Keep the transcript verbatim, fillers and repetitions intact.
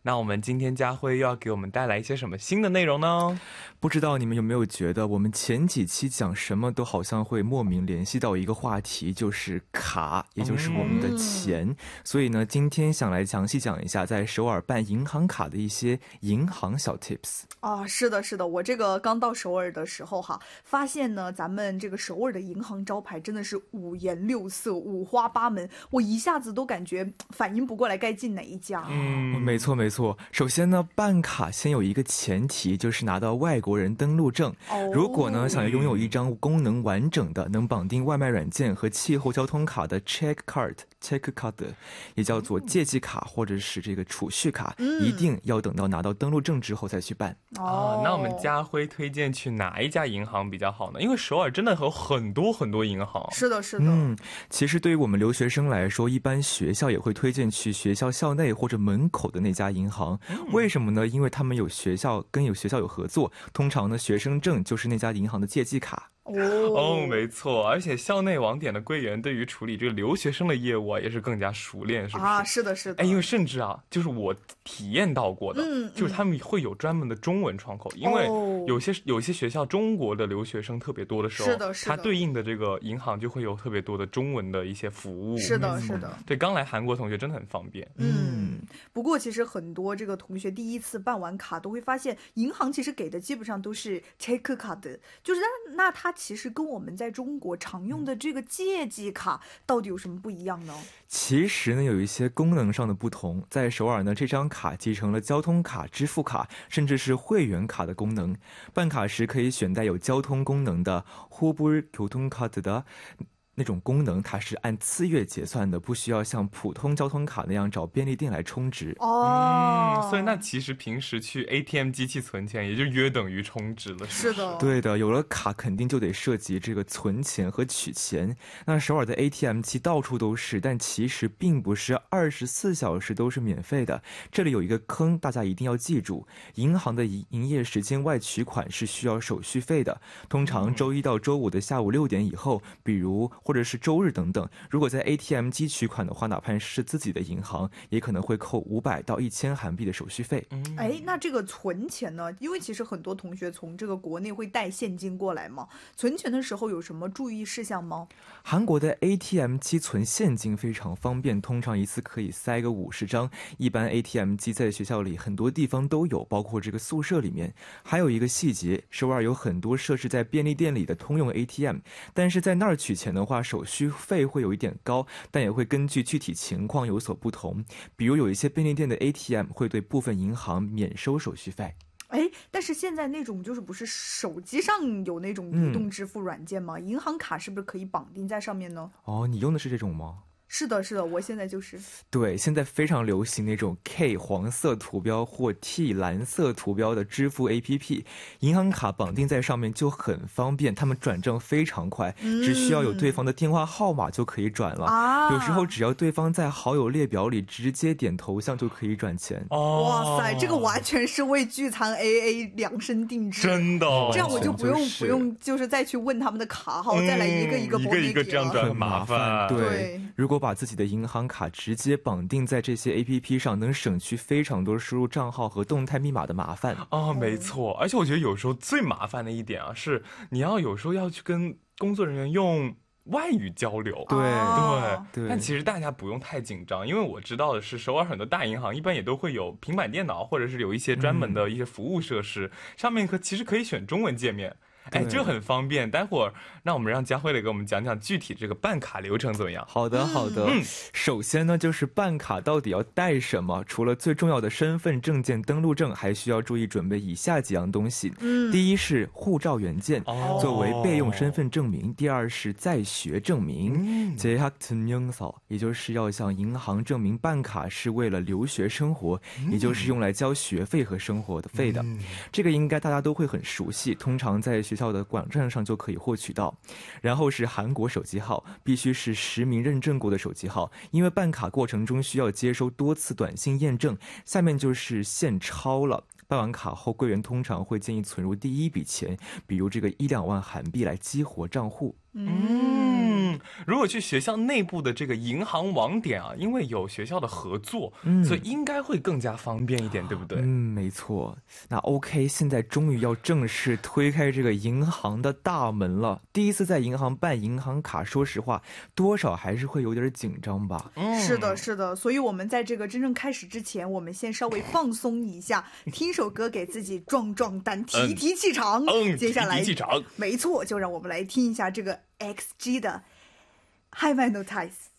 那我们今天佳慧又要给我们带来一些什么新的内容呢？ 不知道你们有没有觉得我们前几期讲什么都好像会莫名联系到一个话题，就是卡，也就是我们的钱、嗯、所以呢今天想来详细讲一下在首尔办银行卡的一些银行小 tips 啊。是的是的，我这个刚到首尔的时候哈，发现呢咱们这个首尔的银行招牌真的是五颜六色五花八门，我一下子都感觉反应不过来该进哪一家。 嗯，没错没错。首先呢，办卡先有一个前提，就是拿到外国人登录证、哦、如果呢想要拥有一张功能完整的能绑定外卖软件和气候交通卡的 check card check card 也叫做借记卡或者是这个储蓄卡、嗯、一定要等到拿到登录证之后再去办。 哦、啊，那我们家辉推荐去哪一家银行比较好呢？因为首尔真的有很多很多银行。 是的是的。 嗯，其实对于我们留学生来说，一般学校也会推荐去学校校内或者门口的那家银行、嗯、为什么呢？因为他们有学校跟有学校有合作，通常呢学生证就是那家银行的借记卡。 哦, 哦，没错，而且校内网点的柜员对于处理这个留学生的业务啊，也是更加熟练，是不是？ 啊，是的，是的。 哎，因为甚至啊，就是我体验到过的、 嗯， 就是他们会有专门的中文窗口，因为有些、哦、有些学校中国的留学生特别多的时候， 是的，是的， 它对应的这个银行就会有特别多的中文的一些服务。 是的，是的。 对，刚来韩国同学真的很方便。 嗯，不过其实很多这个同学第一次办完卡都会发现，银行其实给的基本上都是 check 卡的，就是那那它其实跟我们在中国常用的这个借记卡到底有什么不一样呢？ 其实呢有一些功能上的不同，在首尔呢这张卡继承了交通卡、支付卡甚至是会员卡的功能。办卡时可以选带有交通功能的호불 교통카드的那种功能，它是按次月结算的，不需要像普通交通卡那样找便利店来充值。 哦、 嗯，所以那其实平时去 A T M 机器存钱也就约等于充值了。 是的， 对的，有了卡肯定就得涉及这个存钱和取钱。那首尔的 A T M 机到处都是，但其实并不是二十四小时都是免费的。这里有一个坑，大家一定要记住，银行的营业时间外取款是需要手续费的，通常周一到周五的下午六点以后，比如或者是周日等等，如果在 A T M 机取款的话，哪怕是自己的银行也可能会扣五百到一千韩币的手续费。 哎，那这个存钱呢，因为其实很多同学从这个国内会带现金过来嘛，存钱的时候有什么注意事项吗？ 韩国的 A T M 机存现金非常方便，通常一次可以塞个五十张，一般 A T M 机在学校里很多地方都有，包括这个宿舍里面。还有一个细节，首尔有很多设置在便利店里的通用 A T M， 但是在那儿取钱的话手续费会有一点高，但也会根据具体情况有所不同。比如有一些便利店的 A T M 会对部分银行免收手续费。 哎，但是现在那种就是不是手机上有那种移动支付软件吗、嗯、银行卡是不是可以绑定在上面呢？ 哦，你用的是这种吗？ 是的是的，我现在就是对，现在非常流行那种 K 黄色图标或 T 蓝色图标的支付 A P P， 银行卡绑定在上面就很方便，他们转账非常快、嗯、只需要有对方的电话号码就可以转了、啊、有时候只要对方在好友列表里直接点头像就可以转钱、 哦、哇塞，这个完全是为聚餐 A A 量身定制， 真的， 这样我就不用、就是、不用就是再去问他们的卡号、嗯、再来一个一个一个一个这样转很麻烦。 对, 对， 如果把自己的银行卡直接绑定在这些 A P P 上，能省去非常多输入账号和动态密码的麻烦啊，没错。而且我觉得有时候最麻烦的一点啊，是你要有时候要去跟工作人员用外语交流。 对、 哦、 对， 但其实大家不用太紧张，因为我知道的是首尔很多大银行一般也都会有平板电脑，或者是有一些专门的一些服务设施、嗯、上面可其实可以选中文界面。哎，这很方便。待会儿让我们让佳慧来给我们讲讲具体这个办卡流程怎么样。 好的好的、嗯、首先呢就是办卡到底要带什么，除了最重要的身份证件登录证，还需要注意准备以下几样东西、嗯、第一是护照原件、哦、作为备用身份证明。第二是在学证明、재학증명서、也就是要向银行证明办卡是为了留学生活、嗯、也就是用来交学费和生活的费的、嗯、这个应该大家都会很熟悉，通常在学校的网站上就可以获取到。然后是韩国手机号，必须是实名认证过的手机号，因为办卡过程中需要接收多次短信验证。下面就是现钞了，办完卡后柜员通常会建议存入第一笔钱，比如这个一两万韩币来激活账户。 嗯嗯，如果去学校内部的这个银行网点啊，因为有学校的合作，嗯，所以应该会更加方便一点，对不对？ 嗯，没错。那 OK， 现在终于要正式推开这个银行的大门了。第一次在银行办银行卡，说实话，多少还是会有点紧张吧。 嗯，是的，是的。所以我们在这个真正开始之前，我们先稍微放松一下，听首歌给自己壮壮胆，提提气场。 嗯， 接下来提提气场。 没错，就让我们来听一下这个 X G 的 Hypnotize。